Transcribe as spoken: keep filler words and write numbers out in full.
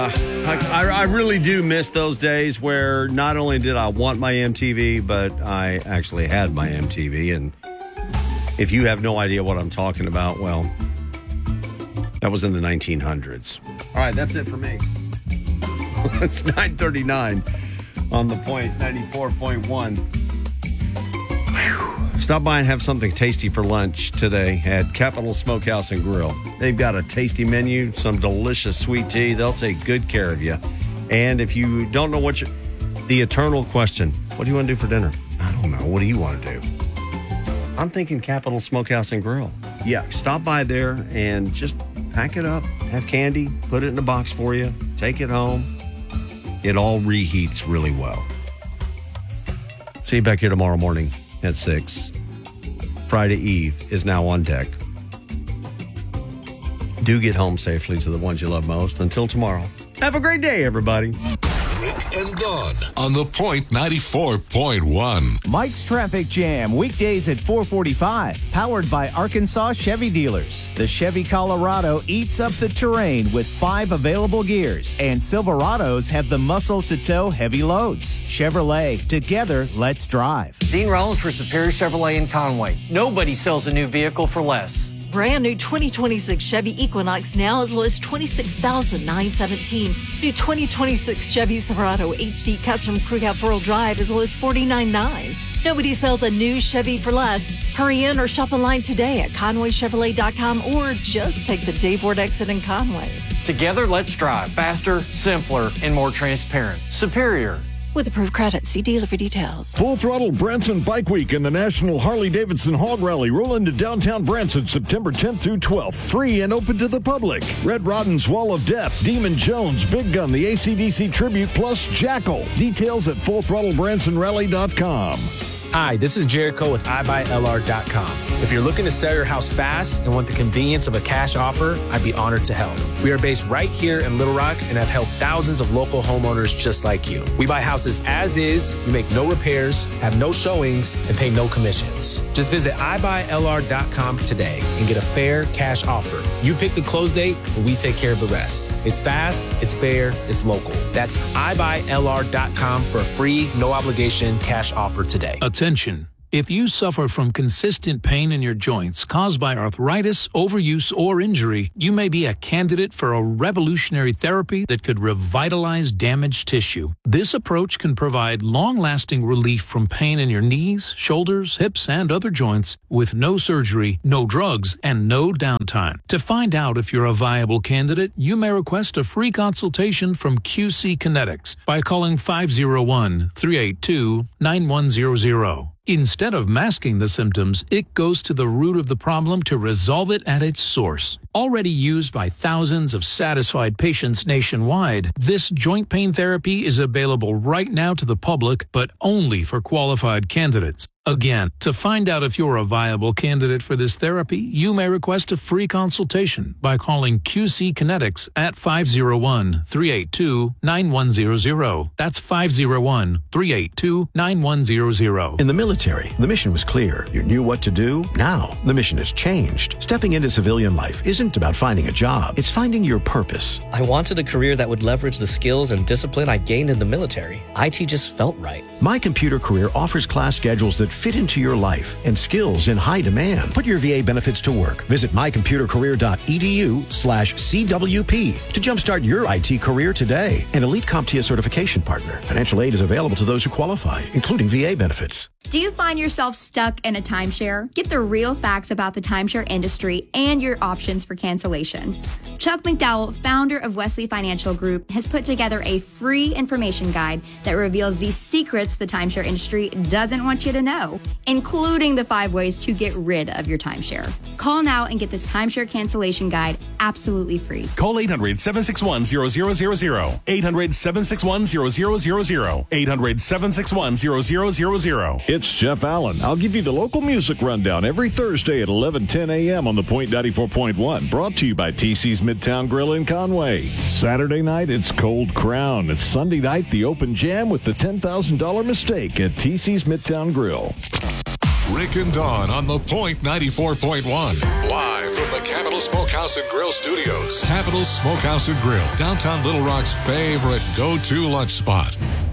Yeah, I, I, I really do miss those days where not only did I want my M T V, but I actually had my M T V. And if you have no idea what I'm talking about, well, that was in the nineteen hundreds. All right, that's it for me. It's nine thirty-nine on the Point ninety-four point one. Stop by and have something tasty for lunch today at Capital Smokehouse and Grill. They've got a tasty menu, some delicious sweet tea. They'll take good care of you. And if you don't know what you the eternal question, what do you want to do for dinner? I don't know. What do you want to do? I'm thinking Capital Smokehouse and Grill. Yeah, stop by there and just pack it up, have candy, put it in a box for you, take it home. It all reheats really well. See you back here tomorrow morning at six. Friday Eve is now on deck. Do get home safely to the ones you love most. Until tomorrow, have a great day, everybody. Rick and Dawn on the Point ninety-four point one. Mike's Traffic Jam, weekdays at four forty-five. Powered by Arkansas Chevy Dealers. The Chevy Colorado eats up the terrain with five available gears. And Silverados have the muscle to tow heavy loads. Chevrolet, together, let's drive. Dean Rollins for Superior Chevrolet in Conway. Nobody sells a new vehicle for less. Brand new twenty twenty-six Chevy Equinox now as low as twenty-six thousand nine hundred seventeen dollars. New twenty twenty-six Chevy Silverado H D Custom Crew Cab four-wheel drive as low as forty-nine thousand nine hundred nine dollars. Nobody sells a new Chevy for less. Hurry in or shop online today at Conway Chevrolet dot com or just take the J Ford exit in Conway. Together, let's drive faster, simpler, and more transparent. Superior. With approved credit, see dealer for details. Full Throttle Branson Bike Week and the National Harley-Davidson Hog Rally roll into downtown Branson September tenth through twelfth. Free and open to the public. Red Rodden's Wall of Death, Demon Jones, Big Gun, the A C D C Tribute, plus Jackal. Details at full throttle branson rally dot com. Hi, this is Jericho with i buy L R dot com. If you're looking to sell your house fast and want the convenience of a cash offer, I'd be honored to help. We are based right here in Little Rock and have helped thousands of local homeowners just like you. We buy houses as is, we make no repairs, have no showings, and pay no commissions. Just visit i buy L R dot com today and get a fair cash offer. You pick the close date and we take care of the rest. It's fast, it's fair, it's local. That's i buy L R dot com for a free, no obligation cash offer today. Attention. If you suffer from consistent pain in your joints caused by arthritis, overuse, or injury, you may be a candidate for a revolutionary therapy that could revitalize damaged tissue. This approach can provide long-lasting relief from pain in your knees, shoulders, hips, and other joints with no surgery, no drugs, and no downtime. To find out if you're a viable candidate, you may request a free consultation from Q C Kinetics by calling five oh one, three eight two, nine one zero zero. Instead of masking the symptoms, it goes to the root of the problem to resolve it at its source. Already used by thousands of satisfied patients nationwide, this joint pain therapy is available right now to the public, but only for qualified candidates. Again, to find out if you're a viable candidate for this therapy, you may request a free consultation by calling Q C Kinetics at five oh one, three eight two, nine one zero zero. That's five oh one, three eight two, nine one zero zero. In the military, the mission was clear. You knew what to do. Now, the mission has changed. Stepping into civilian life isn't about finding a job. It's finding your purpose. I wanted a career that would leverage the skills and discipline I gained in the military. I T just felt right. My Computer Career offers class schedules that fit into your life and skills in high demand. Put your V A benefits to work. Visit my computer career dot e d u slash C W P to jumpstart your I T career today. An Elite CompTIA certification partner. Financial aid is available to those who qualify, including V A benefits. Do you find yourself stuck in a timeshare? Get the real facts about the timeshare industry and your options for cancellation. Chuck McDowell, founder of Wesley Financial Group, has put together a free information guide that reveals the secrets the timeshare industry doesn't want you to know, including the five ways to get rid of your timeshare. Call now and get this timeshare cancellation guide absolutely free. Call eight hundred, seven six one, zero zero zero zero. eight hundred, seven six one, zero zero zero zero. eight hundred, seven six one, zero zero zero zero. It's Jeff Allen. I'll give you the local music rundown every Thursday at eleven ten a.m. on the Point ninety-four point one. Brought to you by T C's Midtown Grill in Conway. Saturday night, it's Cold Crown. It's Sunday night, the Open Jam with the ten thousand dollars Mistake at T C's Midtown Grill. Rick and Dawn on the Point ninety-four point one. Live from the Capital Smokehouse and Grill Studios. Capital Smokehouse and Grill, downtown Little Rock's favorite go-to lunch spot.